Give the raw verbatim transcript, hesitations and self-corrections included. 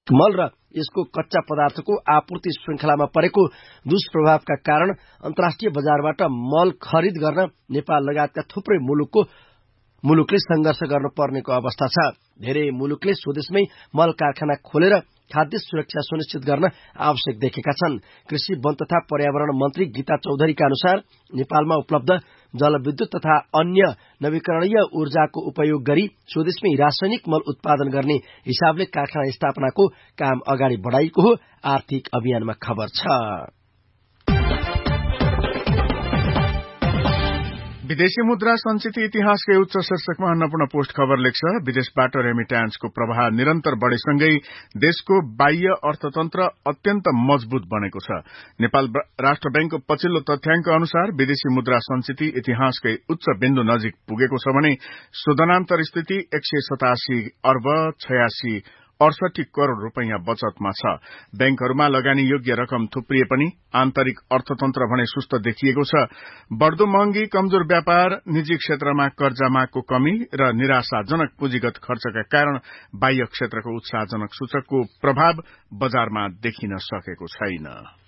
मल र यसको कच्चा पदार्थको आपूर्ति श्रृंखलामा परेको दुष्प्रभावका कारण अन्तर्राष्ट्रिय बजारबाट मल खरिद गर्न नेपाल लगायतका थुप्रै मुलुकको मुलुकले संघर्ष गर्न पर्नेको अवस्था छ। धेरै मुलुकले स्वदेशमै मल कारखाना खोलेर खाद्य सुरक्षा सुनिश्चित गर्न आवश्यक देखेका छन्। कृषि वन तथा पर्यावरण मन्त्री गीता चौधरीका अनुसार नेपालमा उपलब्ध जलविद्युत तथा अन्य नवीकरणीय ऊर्जाको उपयोग गरी स्वदेशमै रासायनिक मल उत्पादन गर्ने हिसाबले कारखाना स्थापनाको काम अगाडि बढाइएको हो। आर्थिक अभियानमा खबर छ। विदेशी मुद्रा संचित इतिहासकै उच्च शीर्षकमा अन्नपूर्ण पोस्ट खबर लेख्छ, विदेशबाट रेमिट्यान्सको प्रवाह निरन्तर बढेसँगै देशको बाह्य अर्थतन्त्र अत्यन्त मजबूत बनेको छ। नेपाल राष्ट्र बैंकको पछिल्लो तथ्याङ्क अनुसार विदेशी मुद्रा संचित इतिहासकै उच्च बिन्दु नजिक पुगेको छ भने शोधनान्तर स्थिति एक सय सतासी अर्ब छयासी अडसठी करोड़ रूपियाँ बचतमा छ। बैंकहरूमा लगानी योग्य रकम थुप्रिए पनि आन्तरिक अर्थतन्त्र भने सुस्त देखिएको छ। बढ़दो महँगी, कमजोर व्यापार, निजी क्षेत्रमा कर्जा मागको कमी र निराशाजनक पुँजीगत खर्चका कारण बाह्य क्षेत्रको उत्साहजनक सूचकको प्रभाव बजारमा देखिन सकेको छैन।